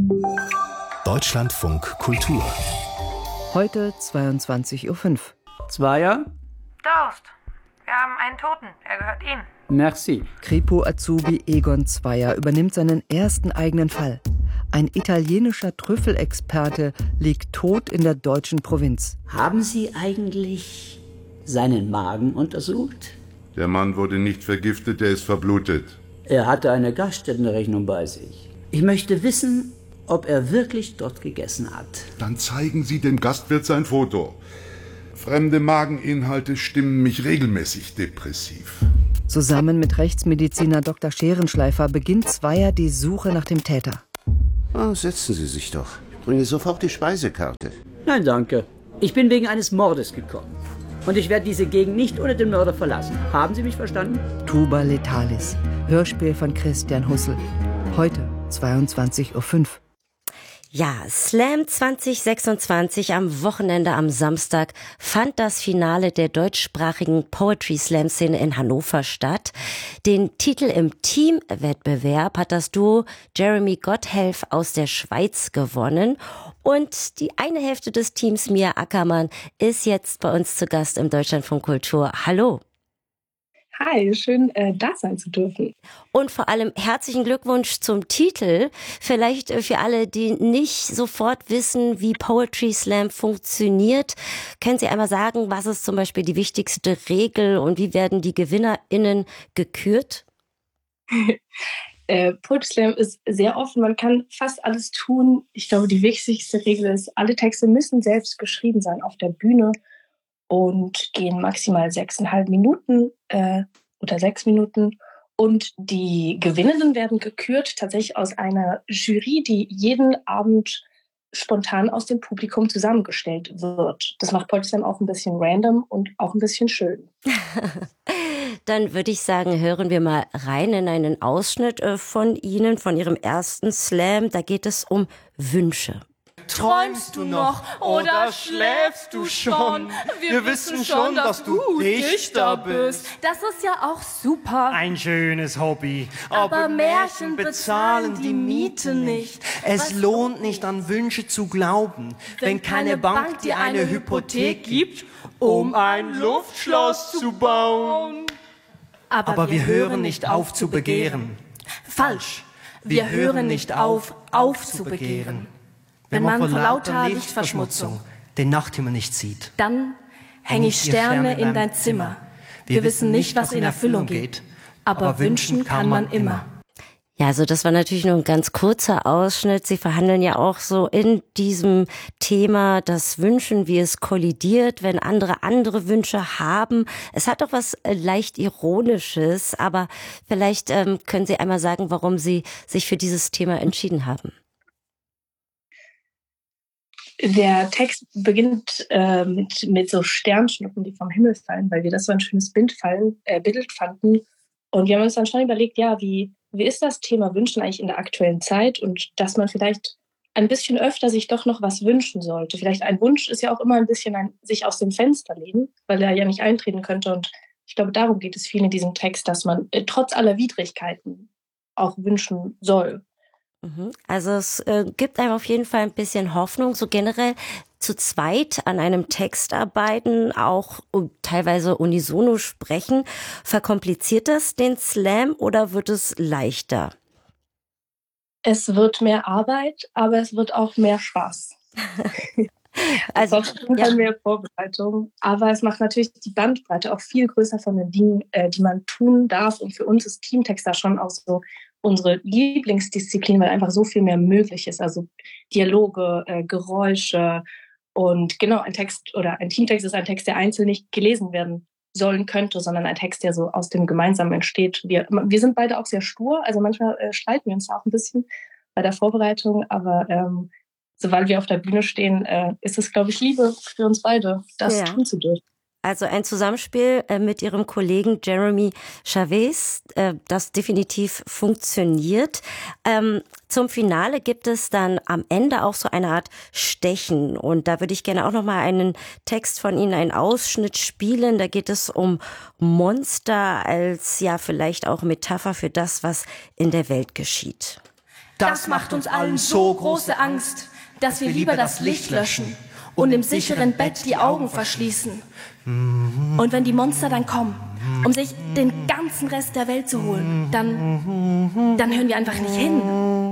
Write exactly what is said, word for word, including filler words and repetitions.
Deutschlandfunk Kultur. Heute zweiundzwanzig Uhr fünf. Zweier? Durst. Wir haben einen Toten. Er gehört Ihnen. Merci. Kripo-Azubi Egon Zweier übernimmt seinen ersten eigenen Fall. Ein italienischer Trüffelexperte liegt tot in der deutschen Provinz. Haben Sie eigentlich seinen Magen untersucht? Der Mann wurde nicht vergiftet, er ist verblutet. Er hatte eine Gaststättenrechnung bei sich. Ich möchte wissen, ob er wirklich dort gegessen hat. Dann zeigen Sie dem Gastwirt sein Foto. Fremde Mageninhalte stimmen mich regelmäßig depressiv. Zusammen mit Rechtsmediziner Doktor Scherenschleifer beginnt Zweier die Suche nach dem Täter. Oh, setzen Sie sich doch. Ich bringe sofort die Speisekarte. Nein, danke. Ich bin wegen eines Mordes gekommen. Und ich werde diese Gegend nicht ohne den Mörder verlassen. Haben Sie mich verstanden? Tuba Letalis. Hörspiel von Christian Hussel. Heute zweiundzwanzig Uhr fünf. Ja, Slam zwanzig sechsundzwanzig am Wochenende am Samstag fand das Finale der deutschsprachigen Poetry Slam Szene in Hannover statt. Den Titel im Teamwettbewerb hat das Duo Jeremy Gotthelf aus der Schweiz gewonnen. Und die eine Hälfte des Teams, Mia Ackermann, ist jetzt bei uns zu Gast im Deutschlandfunk Kultur. Hallo. Hi, schön, äh, da sein zu dürfen. Und vor allem herzlichen Glückwunsch zum Titel. Vielleicht für alle, die nicht sofort wissen, wie Poetry Slam funktioniert, können Sie einmal sagen, was ist zum Beispiel die wichtigste Regel und wie werden die GewinnerInnen gekürt? äh, Poetry Slam ist sehr offen, man kann fast alles tun. Ich glaube, die wichtigste Regel ist, alle Texte müssen selbst geschrieben sein auf der Bühne und gehen maximal sechseinhalb Minuten äh, oder sechs Minuten. Und die Gewinnenden werden gekürt tatsächlich aus einer Jury, die jeden Abend spontan aus dem Publikum zusammengestellt wird. Das macht Poetry Slam auch ein bisschen random und auch ein bisschen schön. Dann würde ich sagen, hören wir mal rein in einen Ausschnitt von Ihnen, von Ihrem ersten Slam. Da geht es um Wünsche. Träumst du noch oder schläfst du schon? Wir, Wir wissen schon, dass du Dichter bist. Das ist ja auch super. Ein schönes Hobby. Aber, Aber Märchen bezahlen die Miete nicht. Es Was lohnt nicht, an Wünsche zu glauben, wenn, wenn keine Bank dir eine Hypothek gibt, um ein Luftschloss zu bauen. Aber, Aber wir, wir hören nicht auf zu begehren. Falsch. Wir, wir hören nicht auf, aufzubegehren. Wenn man vor lauter Lichtverschmutzung den Nachthimmel nicht sieht, dann hänge ich Sterne in dein Zimmer. Wir wissen nicht, was in Erfüllung geht, aber wünschen kann man immer. Ja, also das war natürlich nur ein ganz kurzer Ausschnitt. Sie verhandeln ja auch so in diesem Thema das Wünschen, wie es kollidiert, wenn andere andere Wünsche haben. Es hat doch was leicht Ironisches, aber vielleicht ähm, können Sie einmal sagen, warum Sie sich für dieses Thema entschieden haben. Der Text beginnt äh, mit, mit so Sternschnuppen, die vom Himmel fallen, weil wir das so ein schönes Bild, fallen, äh, Bild fanden. Und wir haben uns dann schon überlegt, ja, wie, wie ist das Thema Wünschen eigentlich in der aktuellen Zeit? Und dass man vielleicht ein bisschen öfter sich doch noch was wünschen sollte. Vielleicht ein Wunsch ist ja auch immer ein bisschen ein sich aus dem Fenster lehnen, weil er ja nicht eintreten könnte. Und ich glaube, darum geht es viel in diesem Text, dass man äh, trotz aller Widrigkeiten auch wünschen soll. Also es äh, gibt einem auf jeden Fall ein bisschen Hoffnung, so generell zu zweit an einem Text arbeiten, auch um, teilweise unisono sprechen. Verkompliziert das den Slam oder wird es leichter? Es wird mehr Arbeit, aber es wird auch mehr Spaß. Also ja. Mehr Vorbereitung, aber es macht natürlich die Bandbreite auch viel größer von den Dingen, äh, die man tun darf. Und für uns ist Teamtext da schon auch so unsere Lieblingsdisziplin, weil einfach so viel mehr möglich ist. Also Dialoge, äh, Geräusche und genau, ein Text oder ein Teamtext ist ein Text, der einzeln nicht gelesen werden sollen könnte, sondern ein Text, der so aus dem Gemeinsamen entsteht. Wir, wir sind beide auch sehr stur, also manchmal äh, streiten wir uns auch ein bisschen bei der Vorbereitung, aber ähm, sobald wir auf der Bühne stehen, äh, ist es, glaube ich, Liebe für uns beide, das ja. tun zu dürfen. Also ein Zusammenspiel äh, mit Ihrem Kollegen Jeremy Chavez, äh, das definitiv funktioniert. Ähm, zum Finale gibt es dann am Ende auch so eine Art Stechen. Und da würde ich gerne auch nochmal einen Text von Ihnen, einen Ausschnitt spielen. Da geht es um Monster als ja vielleicht auch Metapher für das, was in der Welt geschieht. Das macht uns allen so große Angst, dass wir lieber das Licht löschen und im sicheren Bett die Augen verschließen. Und wenn die Monster dann kommen, um sich den ganzen Rest der Welt zu holen, dann, dann hören wir einfach nicht hin.